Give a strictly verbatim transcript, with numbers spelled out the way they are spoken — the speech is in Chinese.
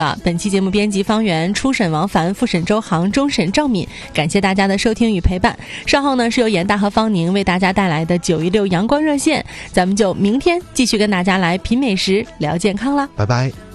啊，本期节目编辑方圆，初审王凡，复审周航，终审赵敏。感谢大家的收听与陪伴。稍后呢是由严大和方宁为大家带来的九一六阳光热线，咱们就明天继续跟大家来品美食、聊健康啦， 拜拜。